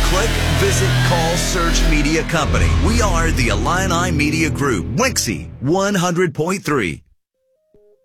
Click, visit, call, search Media Company. We are the Illini Media Group, Winksy 100.3.